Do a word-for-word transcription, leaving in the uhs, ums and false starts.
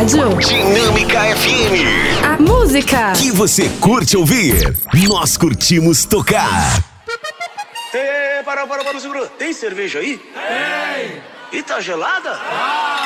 rádio. Dinâmica F M. A música que você curte ouvir, nós curtimos tocar. Ei, para, para, para, segura. Tem cerveja aí? Tem. E tá gelada? Ah.